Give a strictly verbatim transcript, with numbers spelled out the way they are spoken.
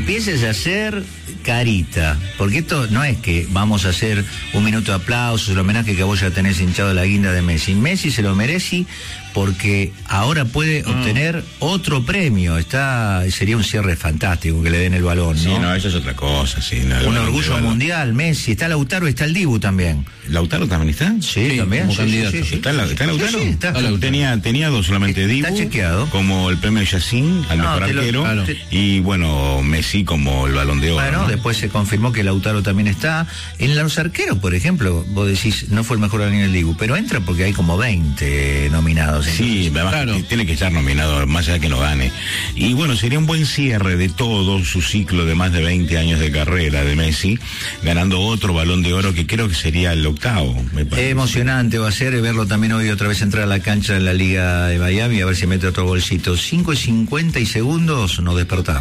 empieces a hacer carita, porque esto no es que vamos a hacer un minuto de aplausos, el homenaje que vos ya tenés hinchado la guinda de Messi. Messi se lo merece porque ahora puede obtener mm. otro premio. Está, sería un cierre fantástico que le den el balón, ¿no? Sí, no, eso es otra cosa, sí. No, un orgullo mundial, Messi. Está Lautaro, está el Dibu también. ¿Lautaro también está? Sí, sí también. Como sí, candidato. Sí, sí, ¿Está, la, ¿Está Lautaro? Sí, sí, está. Lautaro. Tenía, tenía dos solamente, Dibu. Está chequeado. Como el premio Yacine al no, mejor arquero. Lo, claro. Y bueno, Messi como el Balón de Oro. Bueno, ¿no? Después se confirmó que Lautaro también está. En los arqueros, por ejemplo, vos decís, no fue el mejor arquero el Dibu, pero entra porque hay como veinte nominados. Sí, además claro. Tiene que estar nominado, más allá que no gane. Y bueno, sería un buen cierre de todo su ciclo de más de veinte años de carrera de Messi, ganando otro Balón de Oro que creo que sería el octavo. Me parece. Emocionante va a ser verlo también hoy otra vez entrar a la cancha de la Liga de Miami, a ver si mete otro bolsito. cinco y cincuenta y segundos, nos despertamos.